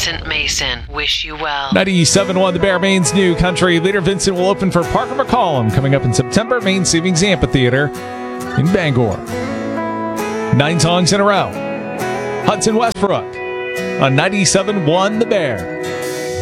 Vincent Mason. Wish you well. 97.1 The Bear, Maine's new country leader. Vincent will open for Parker McCollum coming up in September, Maine Savings Amphitheater in Bangor. 9 songs in a row. Hudson Westbrook on 97.1 The Bear.